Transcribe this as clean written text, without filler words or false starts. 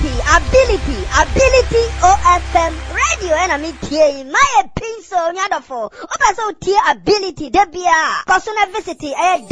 ability OFM radio and I'm here my pencil nyadofo oba so tie ability debia cause na visit